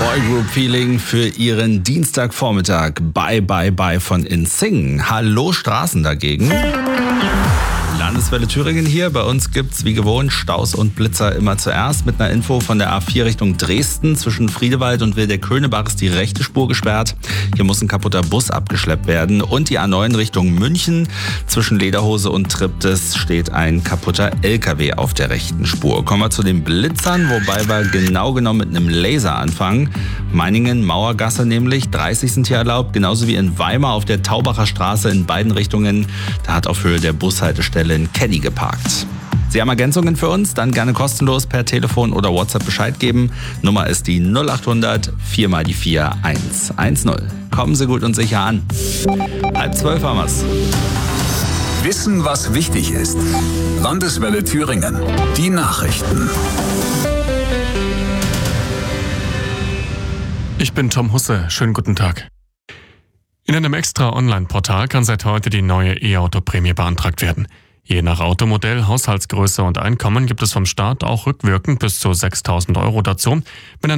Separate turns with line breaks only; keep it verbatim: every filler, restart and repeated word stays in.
Boygroup Feeling für Ihren Dienstagvormittag. Bye, bye, bye von InSing. Hallo Straßen dagegen. Landeswelle Thüringen hier. Bei uns gibt's wie gewohnt Staus und Blitzer immer zuerst. Mit einer Info von der A vier Richtung Dresden. Zwischen Friedewald und Wildeck-Köhnebach ist die rechte Spur gesperrt. Hier muss ein kaputter Bus abgeschleppt werden. Und die A neun Richtung München. Zwischen Lederhose und Triptis steht ein kaputter L K W auf der rechten Spur. Kommen wir zu den Blitzern, wobei wir genau genommen mit einem Laser anfangen. Meiningen, Mauergasse nämlich. dreißig sind hier erlaubt. Genauso wie in Weimar auf der Taubacher Straße in beiden Richtungen. Da hat auf Höhe der Bushaltestelle in Caddy geparkt. Sie haben Ergänzungen für uns? Dann gerne kostenlos per Telefon oder WhatsApp Bescheid geben. Nummer ist die null acht hundert vier mal die vier eins eins null. Kommen Sie gut und sicher an. Halb zwölf haben wir's.
Wissen, was wichtig ist. Landeswelle Thüringen. Die Nachrichten.
Ich bin Tom Husse. Schönen guten Tag. In einem extra Online-Portal kann seit heute die neue E-Auto-Prämie beantragt werden. Je nach Automodell, Haushaltsgröße und Einkommen gibt es vom Staat auch rückwirkend bis zu sechstausend Euro dazu. Wenn ein